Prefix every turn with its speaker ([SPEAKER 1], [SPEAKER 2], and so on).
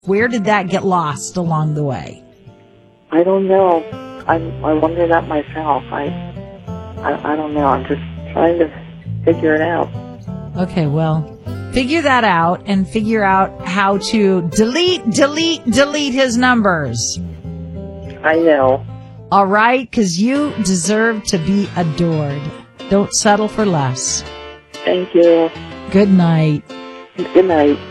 [SPEAKER 1] Where did that get lost along the way?
[SPEAKER 2] I don't know. I wonder that myself. I don't know. I'm just trying to figure it out.
[SPEAKER 1] Okay, well, figure that out and figure out how to delete his numbers.
[SPEAKER 2] I know.
[SPEAKER 1] All right, because you deserve to be adored. Don't settle for less.
[SPEAKER 2] Thank you.
[SPEAKER 1] Good night.
[SPEAKER 2] Good night.